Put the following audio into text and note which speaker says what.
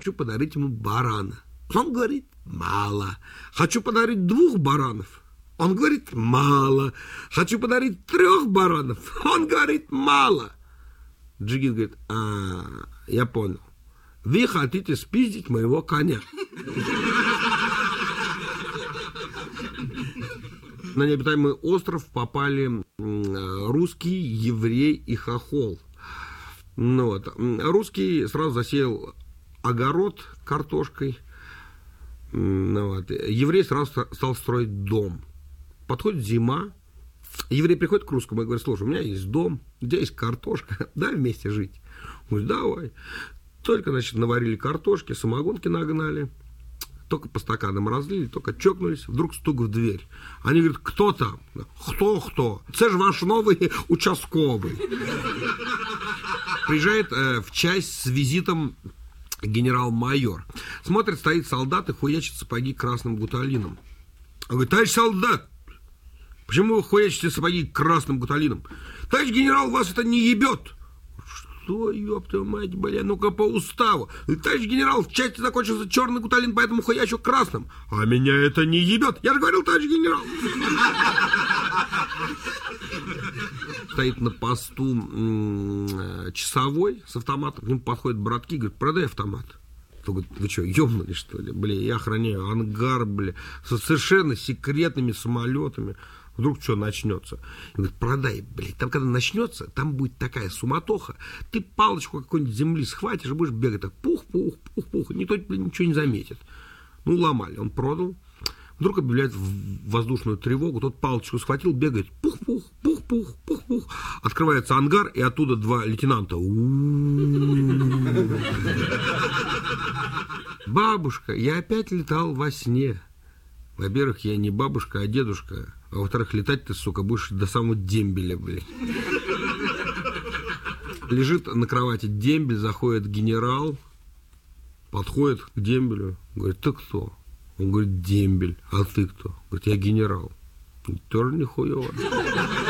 Speaker 1: хочу подарить ему барана. Он говорит, мало. Хочу подарить 2 баранов. Он говорит, мало. Хочу подарить 3 баранов. Он говорит, мало. Джигит говорит, я понял. Вы хотите спиздить моего коня. На необитаемый остров попали русский, еврей и хохол. Русский сразу засеял огород картошкой. Еврей сразу стал строить дом. Подходит зима. Еврей приходит к русскому и говорит, слушай, у меня есть дом, у тебя есть картошка, давай вместе жить. Он говорит, давай. Только, наварили картошки, самогонки нагнали, только по стаканам разлили, только чокнулись, вдруг стук в дверь. Они говорят, кто там? Кто? Это же ваш новый участковый. Приезжает в часть с визитом генерал-майор. Смотрит, стоит солдат и хуячит сапоги красным гуталином. Он говорит, товарищ солдат, почему вы хуячите сапоги красным гуталином? Товарищ генерал, вас это не ебет. Что, ёб твою мать, бля, ну-ка по уставу. Товарищ генерал, в части закончился черный гуталин, поэтому хуячу красным. А меня это не ебет. Я же говорил, товарищ генерал. Стоит на посту часовой с автоматом, к нему подходят братки, говорят, продай автомат. Он говорит, вы что, ёбнули, что ли? Бля, я охраняю ангар, бля, со совершенно секретными самолетами. Вдруг что начнется? Он говорит, продай, блядь, там когда начнется, там будет такая суматоха, ты палочку какой-нибудь земли схватишь и будешь бегать так, пух-пух, никто ничего не заметит. Ломали, он продал. Вдруг объявляют воздушную тревогу, тот палочку схватил, бегает, пух-пух. Открывается ангар, и оттуда 2 лейтенанта. Бабушка, я опять летал во сне. Во-первых, я не бабушка, а дедушка. А во-вторых, летать ты, сука, будешь до самого дембеля, блядь. Лежит на кровати дембель, заходит генерал, подходит к дембелю, говорит, ты кто? Он говорит, дембель. А ты кто? Говорит, я генерал. Тоже нихуево.